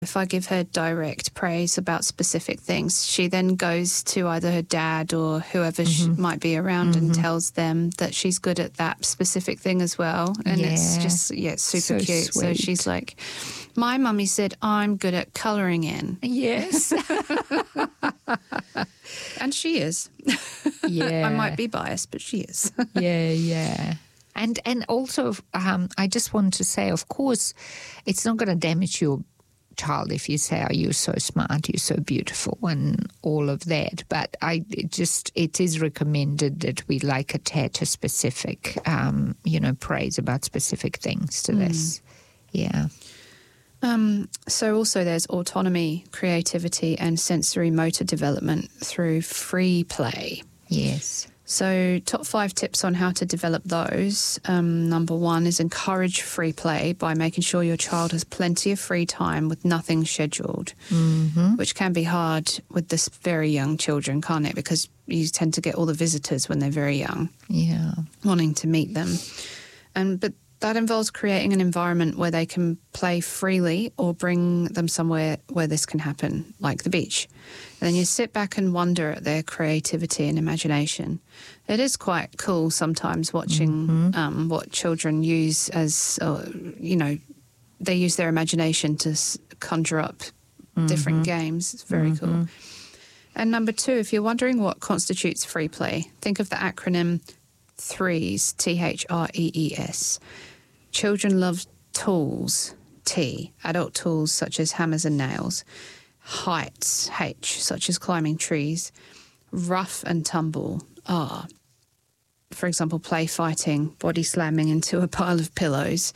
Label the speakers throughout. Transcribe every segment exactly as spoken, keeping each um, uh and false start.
Speaker 1: If I give her direct praise about specific things, she then goes to either her dad or whoever mm-hmm. she might be around mm-hmm. and tells them that she's good at that specific thing as well. And yeah. it's just, yeah, it's super
Speaker 2: so
Speaker 1: cute.
Speaker 2: Sweet.
Speaker 1: So she's like, my mummy said I'm good at colouring in.
Speaker 2: Yes.
Speaker 1: And she is.
Speaker 2: Yeah.
Speaker 1: I might be biased, but she is.
Speaker 2: yeah, yeah. And and also, um, I just want to say, of course, it's not going to damage your child if you say, oh, you're so smart, you're so beautiful, and all of that. But I it just, it is recommended that we like attach a specific, um, you know, praise about specific things to mm. this. Yeah.
Speaker 1: Um, so also there's autonomy, creativity and sensory motor development through free play.
Speaker 2: Yes.
Speaker 1: So top five tips on how to develop those. Um, number one is encourage free play by making sure your child has plenty of free time with nothing scheduled,
Speaker 2: mm-hmm.
Speaker 1: which can be hard with this very young children, can't it? Because you tend to get all the visitors when they're very young.
Speaker 2: Yeah.
Speaker 1: Wanting to meet them. And but that involves creating an environment where they can play freely or bring them somewhere where this can happen, like the beach. And then you sit back and wonder at their creativity and imagination. It is quite cool sometimes watching
Speaker 2: mm-hmm.
Speaker 1: um, what children use as, uh, you know, they use their imagination to s- conjure up mm-hmm. different games. It's very mm-hmm. cool. And number two, if you're wondering what constitutes free play, think of the acronym THREES, T H R E E S. Children love tools, T, adult tools such as hammers and nails, heights, H, such as climbing trees, rough and tumble, R, for example, play fighting, body slamming into a pile of pillows,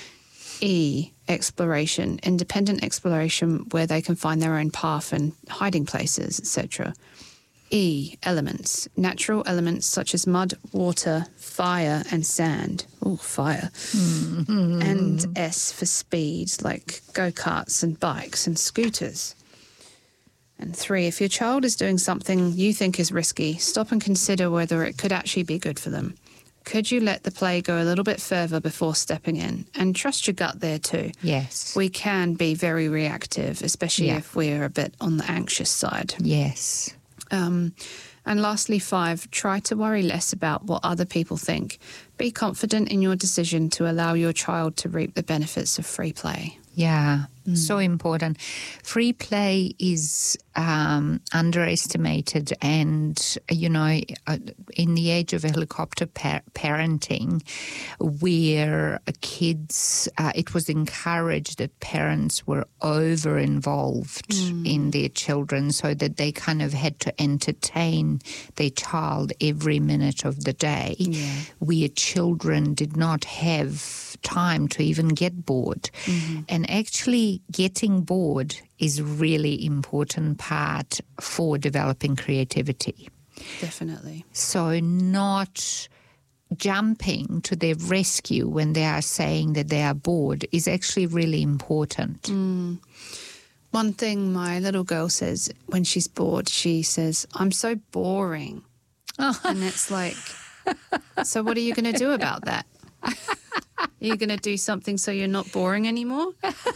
Speaker 1: E, exploration, independent exploration where they can find their own path and hiding places, et cetera. E, elements, natural elements such as mud, water, fire and sand. Oh, fire.
Speaker 2: Mm-hmm.
Speaker 1: And S for speed, like go-karts and bikes and scooters. And three, if your child is doing something you think is risky, stop and consider whether it could actually be good for them. Could you let the play go a little bit further before stepping in? And trust your gut there too.
Speaker 2: Yes.
Speaker 1: We can be very reactive, especially
Speaker 2: yeah.
Speaker 1: if we're a bit on the anxious side.
Speaker 2: Yes.
Speaker 1: Um, and lastly, five, try to worry less about what other people think. Be confident in your decision to allow your child to reap the benefits of free play.
Speaker 2: Yeah, mm. so important. Free play is um, underestimated, and, you know, in the age of helicopter par- parenting, where kids, uh, it was encouraged that parents were over-involved mm. in their children so that they kind of had to entertain their child every minute of the day,
Speaker 1: yeah.
Speaker 2: where children did not have time to even get bored.
Speaker 1: Mm-hmm.
Speaker 2: And actually getting bored is really important part for developing creativity.
Speaker 1: Definitely.
Speaker 2: So not jumping to their rescue when they are saying that they are bored is actually really important.
Speaker 1: Mm. One thing my little girl says when she's bored, she says, I'm so boring.
Speaker 2: Oh.
Speaker 1: And it's like, so what are you going to do about that? Are you going to do something so you're not boring anymore?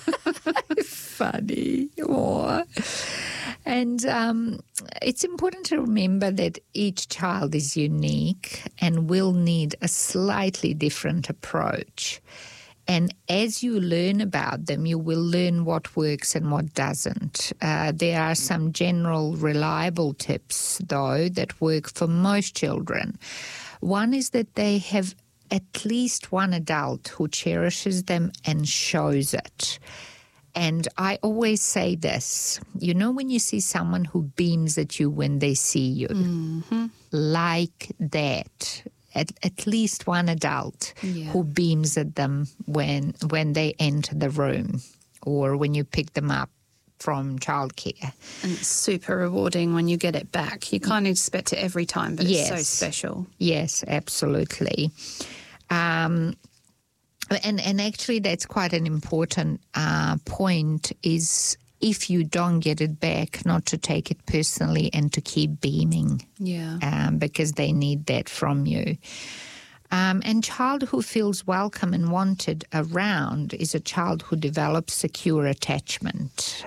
Speaker 2: Funny. Oh. And um, it's important to remember that each child is unique and will need a slightly different approach. And as you learn about them, you will learn what works and what doesn't. Uh, there are some general reliable tips, though, that work for most children. One is that they have at least one adult who cherishes them and shows it. And I always say this, you know, when you see someone who beams at you when they see you,
Speaker 1: mm-hmm.
Speaker 2: like that, at, at least one adult
Speaker 1: yeah.
Speaker 2: who beams at them when when they enter the room or when you pick them up from childcare.
Speaker 1: And it's super rewarding when you get it back. You can't expect it every time, but
Speaker 2: yes.
Speaker 1: it's so special.
Speaker 2: Yes, absolutely. Um, and, and actually that's quite an important uh, point is if you don't get it back, not to take it personally and to keep beaming.
Speaker 1: Yeah.
Speaker 2: Um, because they need that from you. Um, and child who feels welcome and wanted around is a child who develops secure attachment.